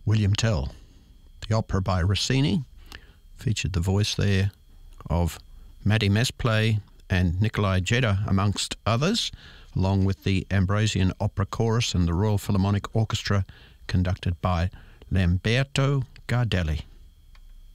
William Tell. The opera by Rossini featured the voice there of Matty Mesplay and Nikolai Jeddah, amongst others, along with the Ambrosian Opera Chorus and the Royal Philharmonic Orchestra, conducted by Lamberto Gardelli.